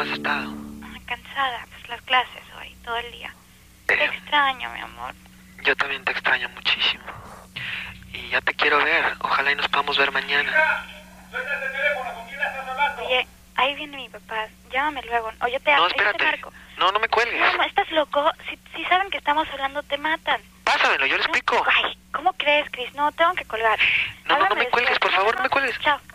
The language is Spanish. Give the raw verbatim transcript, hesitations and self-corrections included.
has estado? Cansada, pues las clases hoy, todo el día. ¿Eh? Te extraño, mi amor. Yo también te extraño muchísimo. Y ya te quiero ver. Ojalá y nos podamos ver mañana. ¡Suelta este teléfono! ¿Con quién estás hablando? Oye, ahí viene mi papá. Llámame luego. O yo te, No, yo espérate. te marco. No, no me cuelgues. No, ¿estás loco? Si, si saben que estamos hablando, te matan. Pásamelo, yo le explico. Ay, ¿cómo crees, Chris? No, tengo que colgar. No, no, no Háblame me cuelgues, después. por favor, no me cuelgues. Chao.